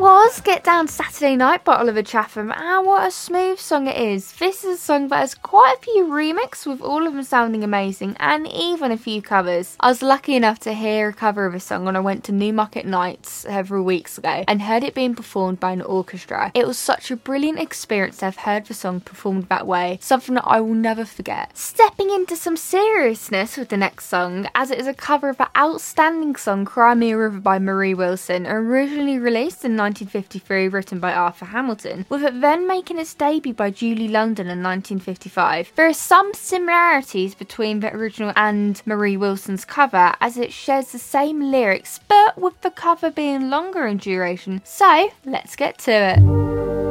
was Get Down Saturday Night by Oliver Chatham, and what a smooth song it is. This is a song that has quite a few remixes, with all of them sounding amazing, and even a few covers. I was lucky enough to hear a cover of a song when I went to Newmarket Nights several weeks ago and heard it being performed by an orchestra. It was such a brilliant experience to have heard the song performed that way, something that I will never forget. Stepping into some seriousness with the next song, as it is a cover of the outstanding song Cry Me a River by Marie Wilson, originally released in 1953, written by Arthur Hamilton, with it then making its debut by Julie London in 1955. There are some similarities between the original and Marie Wilson's cover, as it shares the same lyrics, but with the cover being longer in duration. So let's get to it.